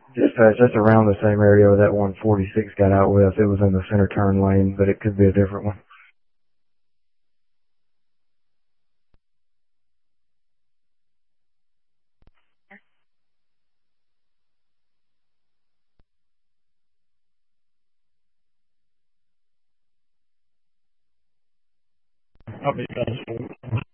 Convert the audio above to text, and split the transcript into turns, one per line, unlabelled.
Dispatch, that's around the same area that 146 got out with. It was in the center turn lane, but it could be a different one.
I'll be fast.